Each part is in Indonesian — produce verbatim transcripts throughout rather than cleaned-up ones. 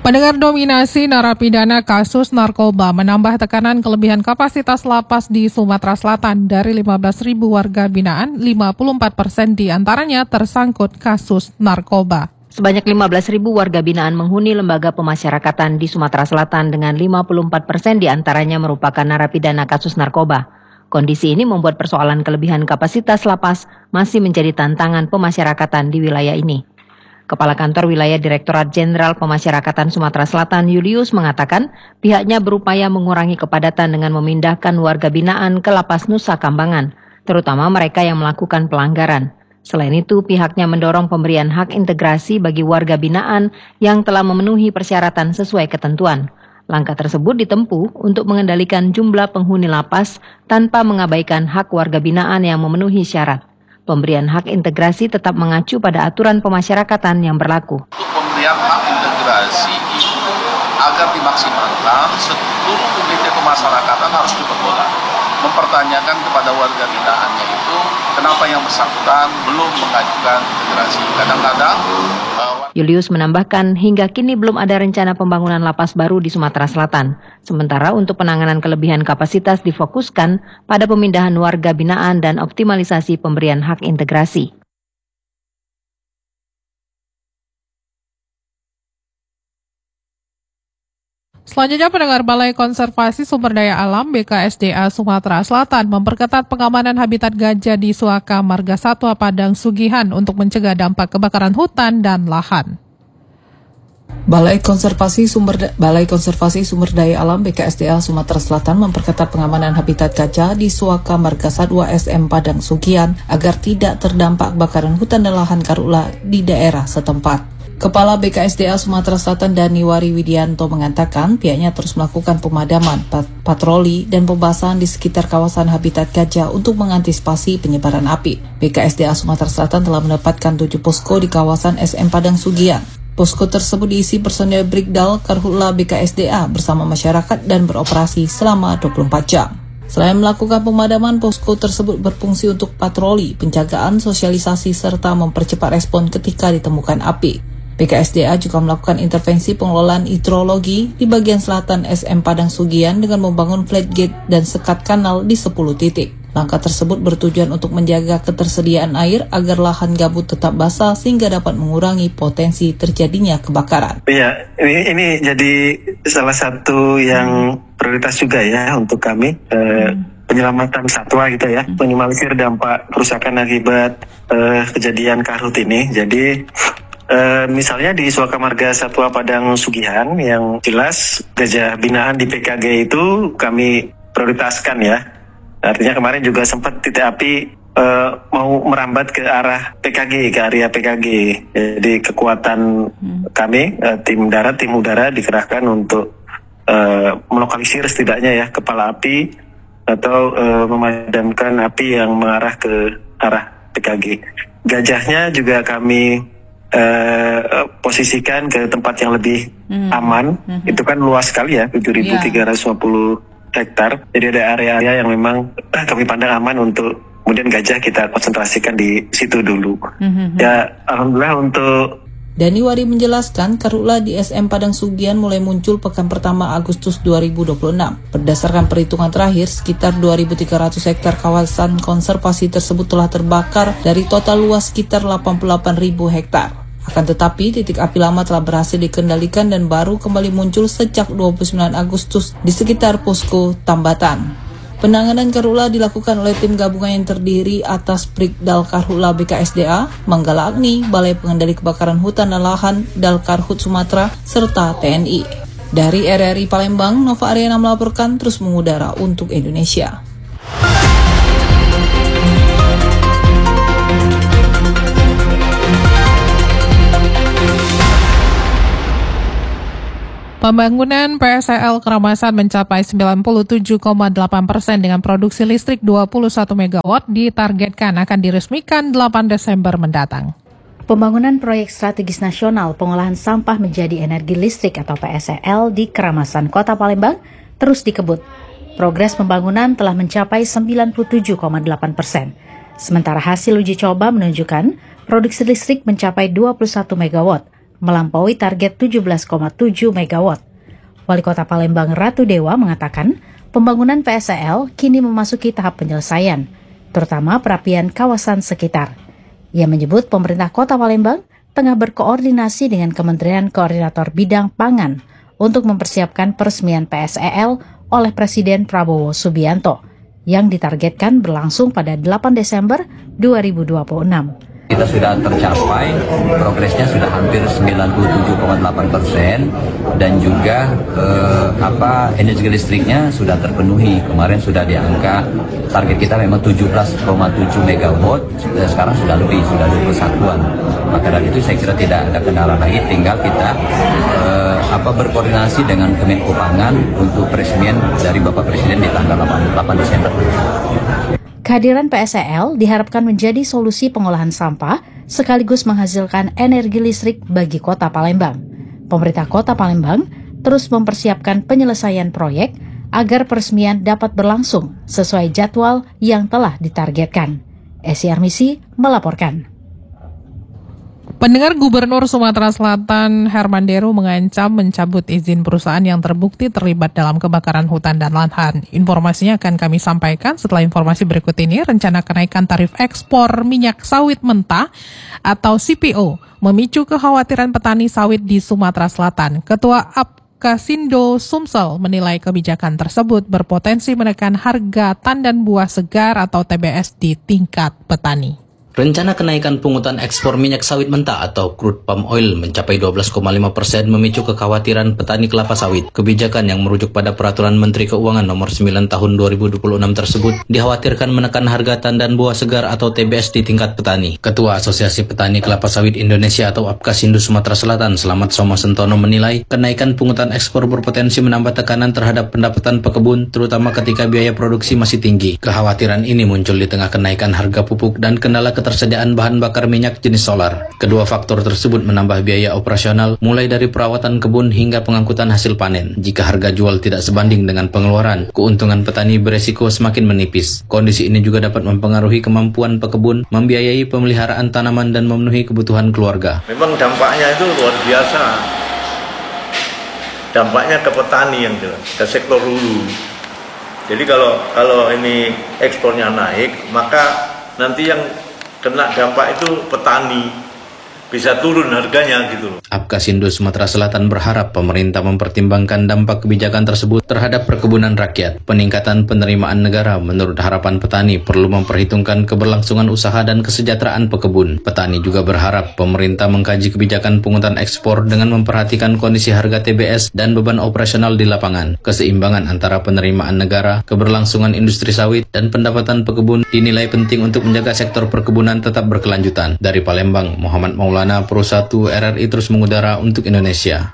Pendengar, dominasi narapidana kasus narkoba menambah tekanan kelebihan kapasitas lapas di Sumatera Selatan. Dari lima belas ribu warga binaan, lima puluh empat persen diantaranya tersangkut kasus narkoba. Sebanyak lima belas ribu warga binaan menghuni lembaga pemasyarakatan di Sumatera Selatan dengan lima puluh empat persen diantaranya merupakan narapidana kasus narkoba. Kondisi ini membuat persoalan kelebihan kapasitas lapas masih menjadi tantangan pemasyarakatan di wilayah ini. Kepala Kantor Wilayah Direktorat Jenderal Pemasyarakatan Sumatera Selatan Julius mengatakan pihaknya berupaya mengurangi kepadatan dengan memindahkan warga binaan ke Lapas Nusa Kambangan, terutama mereka yang melakukan pelanggaran. Selain itu, pihaknya mendorong pemberian hak integrasi bagi warga binaan yang telah memenuhi persyaratan sesuai ketentuan. Langkah tersebut ditempuh untuk mengendalikan jumlah penghuni lapas tanpa mengabaikan hak warga binaan yang memenuhi syarat. Pemberian hak integrasi tetap mengacu pada aturan pemasyarakatan yang berlaku. Untuk pemberian hak integrasi itu agar dimaksimalkan, seluruh unit pemasyarakatan harus diperbolehkan. Mempertanyakan kepada warga binaannya itu, kenapa yang bersangkutan belum mengajukan integrasi. Kadang-kadang uh, Julius menambahkan hingga kini belum ada rencana pembangunan lapas baru di Sumatera Selatan. Sementara untuk penanganan kelebihan kapasitas difokuskan pada pemindahan warga binaan dan optimalisasi pemberian hak integrasi. Selanjutnya, pendengar, Balai Konservasi Sumber Daya Alam B K S D A Sumatera Selatan memperketat pengamanan habitat gajah di Suaka Marga Satwa Padang Sugihan untuk mencegah dampak kebakaran hutan dan lahan. Balai Konservasi Sumber Balai Konservasi Sumber Daya Alam B K S D A Sumatera Selatan memperketat pengamanan habitat gajah di Suaka Marga Satwa S M Padang Sugihan agar tidak terdampak kebakaran hutan dan lahan karhutla di daerah setempat. Kepala B K S D A Sumatera Selatan Dani Wari Widianto mengatakan pihaknya terus melakukan pemadaman, pat- patroli, dan pembasahan di sekitar kawasan habitat gajah untuk mengantisipasi penyebaran api. B K S D A Sumatera Selatan telah mendapatkan tujuh posko di kawasan S M Padang Sugihan. Posko tersebut diisi personel Brigdal Karhutla B K S D A bersama masyarakat dan beroperasi selama dua puluh empat jam. Selain melakukan pemadaman, posko tersebut berfungsi untuk patroli, penjagaan, sosialisasi, serta mempercepat respon ketika ditemukan api. B K S D A juga melakukan intervensi pengelolaan hidrologi di bagian selatan S M Padang Sugihan dengan membangun floodgate dan sekat kanal di sepuluh titik. Langkah tersebut bertujuan untuk menjaga ketersediaan air agar lahan gambut tetap basah sehingga dapat mengurangi potensi terjadinya kebakaran. Iya, ini, ini jadi salah satu yang prioritas juga ya untuk kami. Eh, penyelamatan satwa gitu ya, minimalisir dampak kerusakan akibat eh, kejadian karhut ini. Jadi Uh, misalnya di Suaka Marga Satwa Padang Sugihan yang jelas gajah binaan di P K G itu kami prioritaskan ya. Artinya kemarin juga sempat titik api uh, mau merambat ke arah P K G, ke area P K G. Jadi kekuatan hmm. kami, uh, tim darat, tim udara dikerahkan untuk uh, melokalisir setidaknya ya kepala api atau uh, memadamkan api yang mengarah ke arah P K G. Gajahnya juga kami Uh, posisikan ke tempat yang lebih mm-hmm. aman. Mm-hmm. Itu kan luas sekali ya, tujuh ribu tiga ratus lima puluh hektar. Jadi ada area-area yang memang uh, kami pandang aman untuk kemudian gajah kita konsentrasikan di situ dulu. Mm-hmm. Ya, alhamdulillah untuk Dani Wari menjelaskan karhutla di S M Padang Sugihan mulai muncul pekan pertama Agustus dua ribu dua puluh enam. Berdasarkan perhitungan terakhir, sekitar dua ribu tiga ratus hektar kawasan konservasi tersebut telah terbakar dari total luas sekitar delapan puluh delapan ribu hektar. Akan tetapi, titik api lama telah berhasil dikendalikan dan baru kembali muncul sejak dua puluh sembilan Agustus di sekitar posko Tambatan. Penanganan karhutla dilakukan oleh tim gabungan yang terdiri atas Brigdal Karhutla B K S D A, Manggala Agni, Balai Pengendali Kebakaran Hutan dan Lahan, Dalkarhut Sumatera, serta T N I. Dari R R I Palembang, Nova Ariana melaporkan terus mengudara untuk Indonesia. Pembangunan P S E L Keramasan mencapai sembilan puluh tujuh koma delapan persen dengan produksi listrik dua puluh satu megawatt ditargetkan akan diresmikan delapan Desember mendatang. Pembangunan proyek strategis nasional pengolahan sampah menjadi energi listrik atau P S E L di Keramasan Kota Palembang terus dikebut. Progres pembangunan telah mencapai sembilan puluh tujuh koma delapan persen. Sementara hasil uji coba menunjukkan produksi listrik mencapai dua puluh satu megawatt. melampaui target tujuh belas koma tujuh megawatt. Wali Kota Palembang Ratu Dewa mengatakan pembangunan P S E L kini memasuki tahap penyelesaian, terutama perapian kawasan sekitar. Ia menyebut pemerintah Kota Palembang tengah berkoordinasi dengan Kementerian Koordinator Bidang Pangan untuk mempersiapkan peresmian P S E L oleh Presiden Prabowo Subianto yang ditargetkan berlangsung pada delapan Desember dua ribu dua puluh enam. Kita sudah tercapai, progresnya sudah hampir sembilan puluh tujuh koma delapan persen dan juga eh, apa energi listriknya sudah terpenuhi. Kemarin sudah di angka target kita memang tujuh belas koma tujuh megawatt, sekarang sudah lebih, sudah dua puluh satuan. Maka dari itu saya kira tidak ada kendala lagi, tinggal kita eh, apa berkoordinasi dengan Kemenko Pangan untuk peresmian dari Bapak Presiden di tanggal delapan Desember. Kehadiran P S E L diharapkan menjadi solusi pengolahan sampah sekaligus menghasilkan energi listrik bagi Kota Palembang. Pemerintah Kota Palembang terus mempersiapkan penyelesaian proyek agar peresmian dapat berlangsung sesuai jadwal yang telah ditargetkan. Esi Armisi melaporkan. Pendengar, Gubernur Sumatera Selatan Herman Deru mengancam mencabut izin perusahaan yang terbukti terlibat dalam kebakaran hutan dan lahan. Informasinya akan kami sampaikan setelah informasi berikut ini. Rencana kenaikan tarif ekspor minyak sawit mentah atau C P O memicu kekhawatiran petani sawit di Sumatera Selatan. Ketua Apkasindo Sumsel menilai kebijakan tersebut berpotensi menekan harga tandan buah segar atau T B S di tingkat petani. Rencana kenaikan pungutan ekspor minyak sawit mentah atau crude palm oil mencapai dua belas koma lima persen memicu kekhawatiran petani kelapa sawit. Kebijakan yang merujuk pada Peraturan Menteri Keuangan Nomor sembilan Tahun dua ribu dua puluh enam tersebut dikhawatirkan menekan harga tandan buah segar atau T B S di tingkat petani. Ketua Asosiasi Petani Kelapa Sawit Indonesia atau Apkasindo Sumatera Selatan, Slamet Somasentono menilai kenaikan pungutan ekspor berpotensi menambah tekanan terhadap pendapatan pekebun, terutama ketika biaya produksi masih tinggi. Kekhawatiran ini muncul di tengah kenaikan harga pupuk dan kendala ketersediaan bahan bakar minyak jenis solar. Kedua faktor tersebut menambah biaya operasional mulai dari perawatan kebun hingga pengangkutan hasil panen. Jika harga jual tidak sebanding dengan pengeluaran, keuntungan petani beresiko semakin menipis. Kondisi ini juga dapat mempengaruhi kemampuan pekebun membiayai pemeliharaan tanaman dan memenuhi kebutuhan keluarga. Memang dampaknya itu luar biasa. Dampaknya ke petani yang jelas, ke sektor hulu. Jadi kalau kalau ini ekspornya naik, maka nanti yang kena dampak itu petani, bisa turun harganya gitu. Apkasindo Sumatera Selatan berharap pemerintah mempertimbangkan dampak kebijakan tersebut terhadap perkebunan rakyat. Peningkatan penerimaan negara menurut harapan petani perlu memperhitungkan keberlangsungan usaha dan kesejahteraan pekebun. Petani juga berharap pemerintah mengkaji kebijakan pungutan ekspor dengan memperhatikan kondisi harga T B S dan beban operasional di lapangan. Keseimbangan antara penerimaan negara, keberlangsungan industri sawit, dan pendapatan pekebun dinilai penting untuk menjaga sektor perkebunan tetap berkelanjutan. Dari Palembang, Muhammad Maulana, Pro satu R R I terus mengudara untuk Indonesia.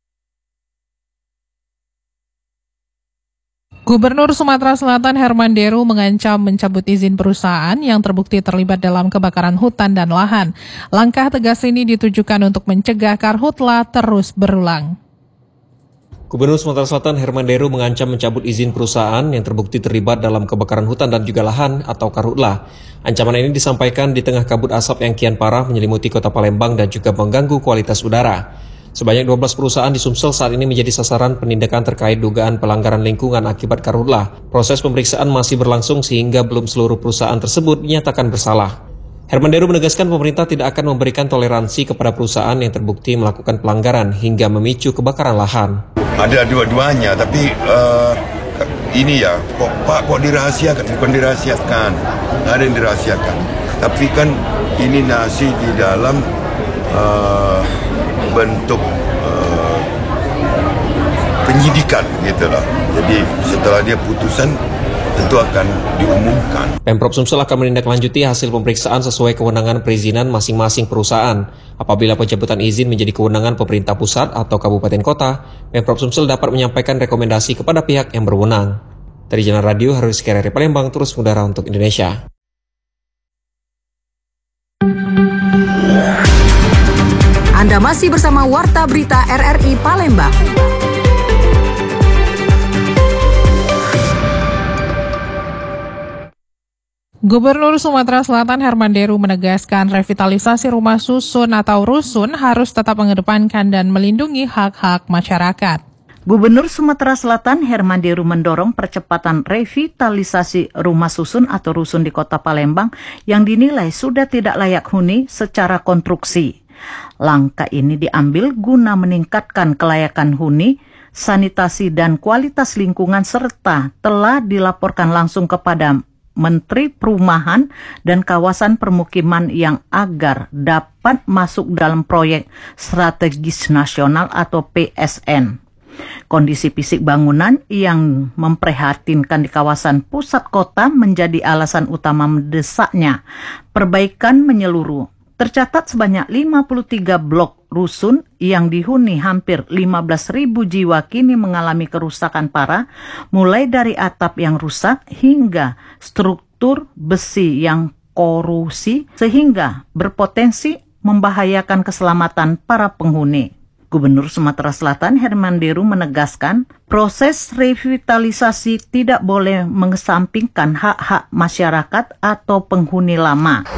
Gubernur Sumatera Selatan Herman Deru mengancam mencabut izin perusahaan yang terbukti terlibat dalam kebakaran hutan dan lahan. Langkah tegas ini ditujukan untuk mencegah karhutla terus berulang. Gubernur Sumatera Selatan Herman Deru mengancam mencabut izin perusahaan yang terbukti terlibat dalam kebakaran hutan dan juga lahan atau karhutla. Ancaman ini disampaikan di tengah kabut asap yang kian parah menyelimuti kota Palembang dan juga mengganggu kualitas udara. Sebanyak dua belas perusahaan di Sumsel saat ini menjadi sasaran penindakan terkait dugaan pelanggaran lingkungan akibat karhutla. Proses pemeriksaan masih berlangsung sehingga belum seluruh perusahaan tersebut dinyatakan bersalah. Herman Deru menegaskan pemerintah tidak akan memberikan toleransi kepada perusahaan yang terbukti melakukan pelanggaran hingga memicu kebakaran lahan. Ada dua-duanya, tapi uh, ini ya, kok Pak kok dirahasiakan? Bukan dirahasiakan, ada yang dirahasiakan. Tapi kan ini nasi di dalam uh, bentuk uh, penyidikan gitu lah. Jadi setelah dia putusan tentu akan diumumkan. Pemprov Sumsel akan menindaklanjuti hasil pemeriksaan sesuai kewenangan perizinan masing-masing perusahaan. Apabila pencabutan izin menjadi kewenangan pemerintah pusat atau kabupaten kota, Pemprov Sumsel dapat menyampaikan rekomendasi kepada pihak yang berwenang. Dari Jalan Radio, Harus Kereri Palembang, terus mengudara untuk Indonesia. Anda masih bersama Warta Berita R R I Palembang. Gubernur Sumatera Selatan Herman Deru menegaskan revitalisasi rumah susun atau rusun harus tetap mengedepankan dan melindungi hak-hak masyarakat. Gubernur Sumatera Selatan Herman Deru mendorong percepatan revitalisasi rumah susun atau rusun di Kota Palembang yang dinilai sudah tidak layak huni secara konstruksi. Langkah ini diambil guna meningkatkan kelayakan huni, sanitasi dan kualitas lingkungan serta telah dilaporkan langsung kepada Menteri Perumahan dan Kawasan Permukiman yang agar dapat masuk dalam proyek strategis nasional atau P S N. Kondisi fisik bangunan yang memprihatinkan di kawasan pusat kota menjadi alasan utama mendesaknya perbaikan menyeluruh. Tercatat sebanyak lima puluh tiga blok rusun yang dihuni hampir lima belas ribu jiwa kini mengalami kerusakan parah, mulai dari atap yang rusak hingga struktur besi yang korosi sehingga berpotensi membahayakan keselamatan para penghuni. Gubernur Sumatera Selatan Herman Deru menegaskan proses revitalisasi tidak boleh mengesampingkan hak-hak masyarakat atau penghuni lama.